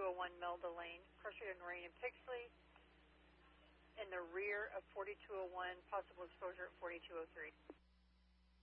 4201 Melda Lane, Crusher and Rain and Pixley, in the rear of 4201, possible exposure at 4203.